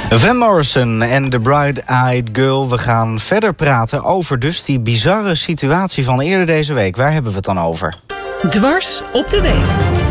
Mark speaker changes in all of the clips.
Speaker 1: Van Morrison en The Bright-Eyed Girl. We gaan verder praten over dus die bizarre situatie van eerder deze week. Waar hebben we het dan over?
Speaker 2: Dwars op de week.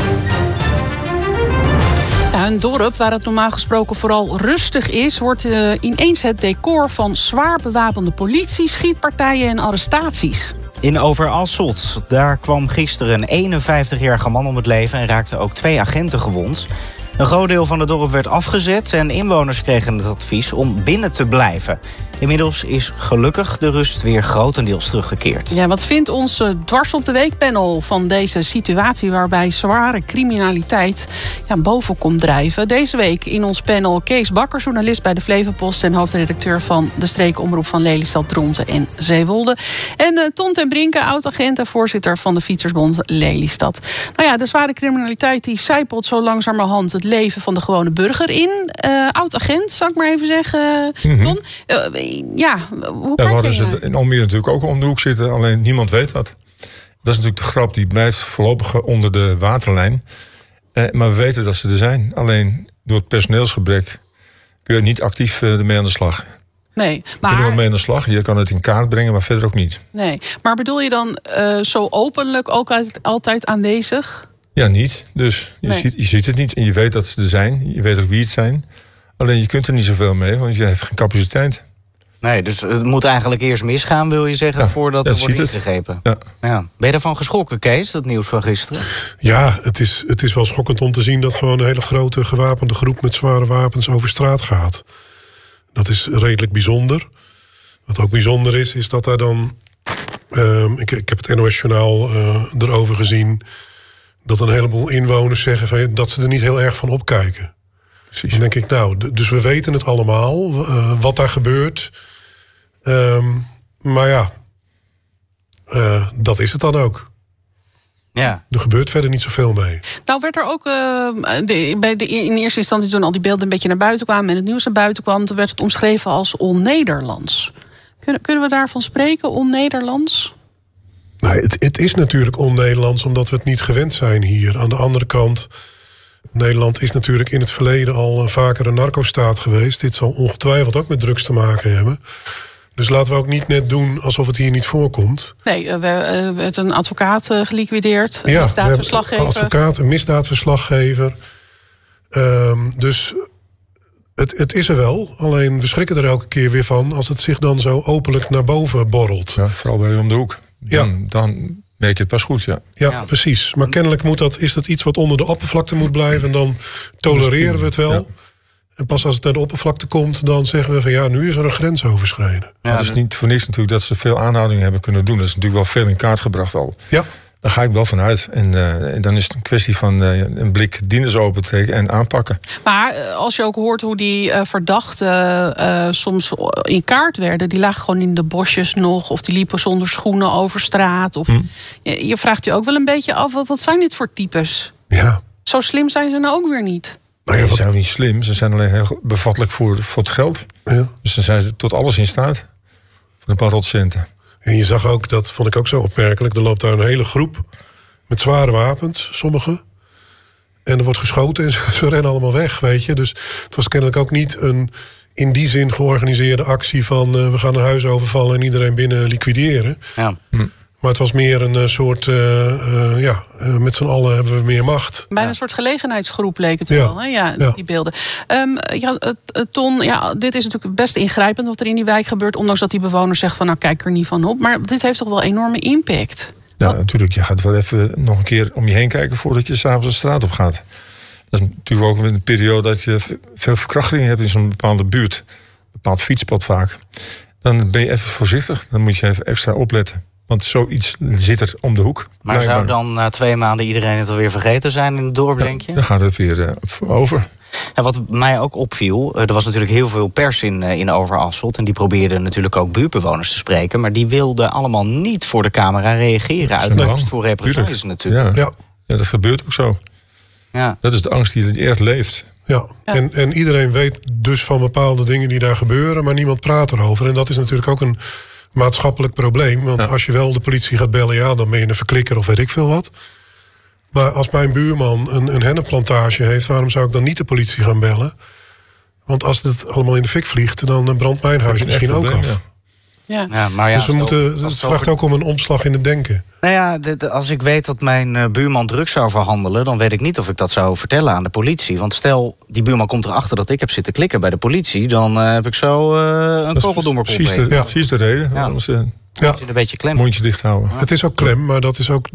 Speaker 2: Ja, een dorp waar het normaal gesproken vooral rustig is, wordt ineens het decor van zwaar bewapende politie, schietpartijen en arrestaties.
Speaker 1: In Overasselt. Daar kwam gisteren een 51-jarige man om het leven en raakten ook 2 agenten gewond. Een groot deel van het dorp werd afgezet en inwoners kregen het advies om binnen te blijven. Inmiddels is gelukkig de rust weer grotendeels teruggekeerd.
Speaker 2: Ja, wat vindt ons Dwars op de Week panel van deze situatie waarbij zware criminaliteit boven komt drijven? Deze week in ons panel Kees Bakker, journalist bij de Flevopost en hoofdredacteur van de streekomroep van Lelystad, Dronten en Zeewolde. En Ton ten Brinke, oud-agent en voorzitter van de Fietsersbond Lelystad. Nou ja, de zware criminaliteit die zijpelt zo langzamerhand het leven van de gewone burger in. Oud-agent, zou ik maar even zeggen, Ton. Hoe kijk je
Speaker 3: ze in Almere natuurlijk ook om de hoek zitten, alleen niemand weet dat. Dat is natuurlijk de grap, die blijft voorlopig onder de waterlijn. Maar we weten dat ze er zijn. Alleen door het personeelsgebrek kun je niet actief ermee aan de slag.
Speaker 2: Nee, maar...
Speaker 3: Je kunt er mee aan de slag, je kan het in kaart brengen, maar verder ook niet.
Speaker 2: Nee, maar bedoel je dan zo openlijk ook altijd aanwezig?
Speaker 3: Ja, niet. Dus je ziet het niet en je weet dat ze er zijn. Je weet ook wie het zijn. Alleen je kunt er niet zoveel mee, want je hebt geen capaciteit.
Speaker 1: Nee, dus het moet eigenlijk eerst misgaan, wil je zeggen, voordat er wordt ingegrepen. Ja. Ben je daarvan geschrokken, Kees, dat nieuws van gisteren?
Speaker 4: Ja, het is wel schokkend om te zien dat gewoon een hele grote gewapende groep met zware wapens over straat gaat. Dat is redelijk bijzonder. Wat ook bijzonder is dat daar dan... Ik heb het NOS-journaal erover gezien, dat een heleboel inwoners zeggen dat ze er niet heel erg van opkijken.
Speaker 3: Precies.
Speaker 4: Dan denk ik, dus we weten het allemaal, wat daar gebeurt. Maar ja, dat is het dan ook.
Speaker 1: Ja.
Speaker 4: Er gebeurt verder niet zoveel mee.
Speaker 2: Nou werd er ook in eerste instantie, toen al die beelden een beetje naar buiten kwamen en het nieuws naar buiten kwam, toen werd het omschreven als on-Nederlands. Kunnen we daarvan spreken, on-Nederlands?
Speaker 4: Nou, het is natuurlijk on-Nederlands omdat we het niet gewend zijn hier. Aan de andere kant, Nederland is natuurlijk in het verleden al vaker een narcostaat geweest. Dit zal ongetwijfeld ook met drugs te maken hebben. Dus laten we ook niet net doen alsof het hier niet voorkomt. Nee,
Speaker 2: we hebben een advocaat geliquideerd, een misdaadverslaggever.
Speaker 4: Een advocaat, een misdaadverslaggever. Dus het is er wel. Alleen we schrikken er elke keer weer van als het zich dan zo openlijk naar boven borrelt.
Speaker 3: Ja, vooral bij om de hoek. Dan merk je het pas goed,
Speaker 4: Ja, precies. Maar kennelijk is dat iets wat onder de oppervlakte moet blijven. En dan tolereren we het wel. Ja. En pas als het naar de oppervlakte komt, dan zeggen we van nu is er een grens overschreden.
Speaker 3: Ja, het is niet voor niks natuurlijk dat ze veel aanhoudingen hebben kunnen doen. Dat is natuurlijk wel veel in kaart gebracht al. Ja. Daar ga ik wel van uit. En dan is het een kwestie van een blik dieners opentrekken en aanpakken. Maar
Speaker 2: als je ook hoort hoe die verdachten soms in kaart werden, die lagen gewoon in de bosjes nog, of die liepen zonder schoenen over straat. Of je vraagt je ook wel een beetje af, wat zijn dit voor types? Ja. Zo slim zijn ze nou ook weer niet.
Speaker 3: Ze zijn ook niet slim, ze zijn alleen heel bevattelijk voor het geld. Ja. Dus dan zijn ze tot alles in staat. Voor een paar rotcenten.
Speaker 4: En je zag ook, dat vond ik ook zo opmerkelijk, er loopt daar een hele groep met zware wapens, sommigen. En er wordt geschoten en ze rennen allemaal weg, weet je. Dus het was kennelijk ook niet een in die zin georganiseerde actie van we gaan een huis overvallen en iedereen binnen liquideren. Ja. Maar het was meer een soort, met z'n allen hebben we meer macht.
Speaker 2: Bijna een soort gelegenheidsgroep leek het wel, hè? Ja, die beelden. Ton, dit is natuurlijk best ingrijpend wat er in die wijk gebeurt, ondanks dat die bewoners zeggen van kijk er niet van op. Maar dit heeft toch wel enorme impact?
Speaker 3: Ja, natuurlijk. Je gaat wel even nog een keer om je heen kijken voordat je 's avonds de straat op gaat. Dat is natuurlijk ook een periode dat je veel verkrachtingen hebt in zo'n bepaalde buurt. Een bepaald fietspad vaak. Dan ben je even voorzichtig. Dan moet je even extra opletten. Want zoiets zit er om de hoek.
Speaker 1: Maar zou dan na 2 maanden iedereen het alweer vergeten zijn in het dorp, denk je?
Speaker 3: Dan gaat het weer over.
Speaker 1: En wat mij ook opviel, er was natuurlijk heel veel pers in Overasselt. En die probeerden natuurlijk ook buurtbewoners te spreken. Maar die wilden allemaal niet voor de camera reageren. Uit angst voor represailles natuurlijk.
Speaker 3: Ja, dat gebeurt ook zo. Ja. Dat is de angst die echt leeft.
Speaker 4: Ja. En iedereen weet dus van bepaalde dingen die daar gebeuren. Maar niemand praat erover. En dat is natuurlijk ook een maatschappelijk probleem. Want als je wel de politie gaat bellen, dan ben je een verklikker of weet ik veel wat. Maar als mijn buurman een hennepplantage heeft, waarom zou ik dan niet de politie gaan bellen? Want als het allemaal in de fik vliegt, dan brandt mijn huis misschien ook af.
Speaker 2: Ja.
Speaker 1: Maar
Speaker 4: dus het vraagt ook om een omslag in het denken.
Speaker 1: Nou ja, als ik weet dat mijn buurman drugs zou verhandelen, dan weet ik niet of ik dat zou vertellen aan de politie. Want stel, die buurman komt erachter dat ik heb zitten klikken bij de politie, dan heb ik zo een kogel door mijn kop heen.
Speaker 3: Precies de reden.
Speaker 1: Ja.
Speaker 3: Anders
Speaker 1: zit een beetje klem.
Speaker 3: mondje dicht houden.
Speaker 4: Het is ook klem, maar dat is ook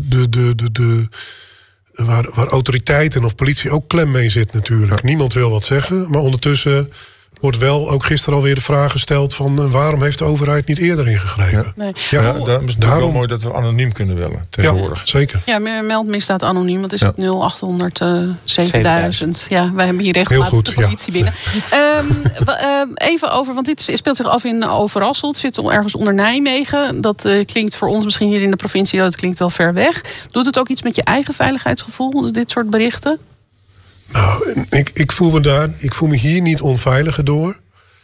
Speaker 4: waar autoriteiten of politie ook klem mee zit natuurlijk. Ja. Niemand wil wat zeggen, maar ondertussen wordt wel ook gisteren alweer de vraag gesteld van waarom heeft de overheid niet eerder ingegrepen?
Speaker 2: Nee.
Speaker 3: Daarom is het wel mooi dat we anoniem kunnen bellen tegenwoordig.
Speaker 4: Ja, zeker.
Speaker 2: Ja, meldmisdaad anoniem, dat is het 0800 7000. Ja, wij hebben hier regelmatig de politie binnen. Even over, want dit speelt zich af in Overasselt, zit ergens onder Nijmegen. Dat klinkt voor ons misschien hier in de provincie, dat klinkt wel ver weg. Doet het ook iets met je eigen veiligheidsgevoel, dit soort berichten?
Speaker 4: Nou, ik voel me hier niet onveiliger door.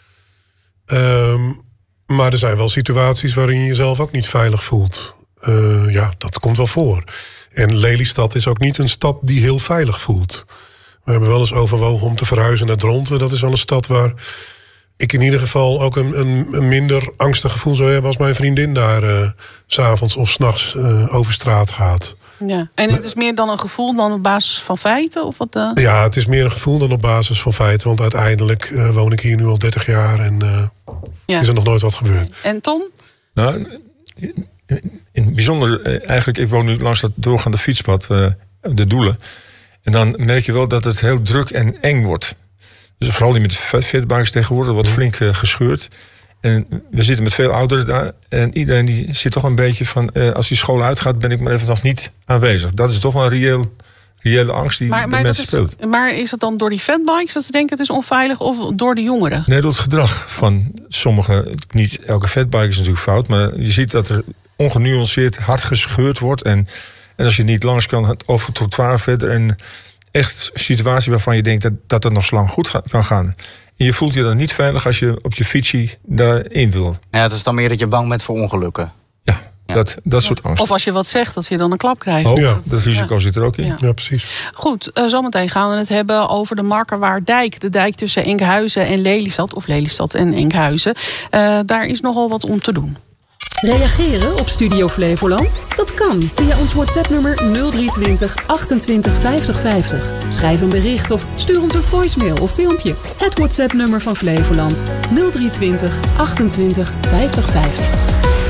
Speaker 4: Maar er zijn wel situaties waarin je jezelf ook niet veilig voelt. Dat komt wel voor. En Lelystad is ook niet een stad die heel veilig voelt. We hebben wel eens overwogen om te verhuizen naar Dronten. Dat is wel een stad waar ik in ieder geval ook een minder angstig gevoel zou hebben als mijn vriendin daar 's avonds of 's nachts over straat gaat.
Speaker 2: Ja. En het is meer dan een gevoel dan op basis van feiten? Of wat,
Speaker 4: Ja, het is meer een gevoel dan op basis van feiten. Want uiteindelijk woon ik hier nu al 30 jaar en is er nog nooit wat gebeurd.
Speaker 2: En Tom?
Speaker 3: Nou, in het bijzonder, eigenlijk, ik woon nu langs dat doorgaande fietspad, de Doelen. En dan merk je wel dat het heel druk en eng wordt. Dus vooral die met fatbikes tegenwoordig wordt flink gescheurd. En we zitten met veel ouderen daar. En iedereen die zit toch een beetje van, als die school uitgaat, ben ik maar even nog niet aanwezig. Dat is toch wel een reële angst die de mensen speelt.
Speaker 2: Maar is het dan door die fatbikes dat ze denken het is onveilig, of door de jongeren?
Speaker 3: Nee, door het gedrag van sommigen. Niet elke fatbike is natuurlijk fout, maar je ziet dat er ongenuanceerd hard gescheurd wordt. En als je niet langs kan, over het trottoir verder. En echt een situatie waarvan je denkt dat het nog zo lang goed kan gaan. En je voelt je dan niet veilig als je op je fietsie daarin wil.
Speaker 1: Ja, het is dan meer dat je bang bent voor ongelukken.
Speaker 3: Ja. Dat soort angst.
Speaker 2: Of als je wat zegt, dat je dan een klap krijgt.
Speaker 3: Dat risico zit er ook in.
Speaker 4: Ja, precies.
Speaker 2: Goed, zometeen gaan we het hebben over de Markerwaarddijk. De dijk tussen Enkhuizen en Lelystad. Of Lelystad en Enkhuizen. Daar is nogal wat om te doen.
Speaker 5: Reageren op Studio Flevoland? Dat kan via ons WhatsApp-nummer 0320 28 50 50. Schrijf een bericht of stuur ons een voicemail of filmpje. Het WhatsApp-nummer van Flevoland 0320 28 50 50.